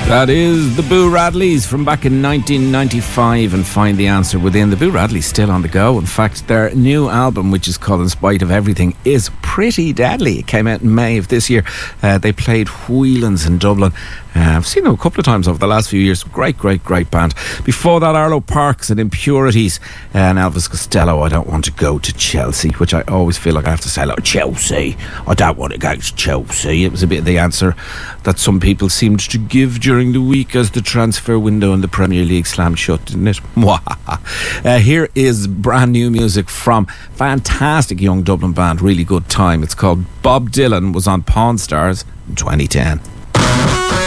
That is the Boo Radleys from back in 1995, and find the answer within. The Boo Radleys still on the go. In fact, their new album, which is called In Spite of Everything, is pretty deadly. It came out in May of this year. They played Whelan's in Dublin. I've seen them a couple of times over the last few years. Great band. Before that, Arlo Parks and Impurities, and Elvis Costello, I Don't Want to Go to Chelsea, which I always feel like I have to say, like, Chelsea, I don't want to go to Chelsea. It was a bit of the answer that some people seemed to give during the week as the transfer window in the Premier League slammed shut, didn't it? Here is brand new music from fantastic young Dublin band, really good time. It's called Bob Dylan Was on Pawn Stars in 2010.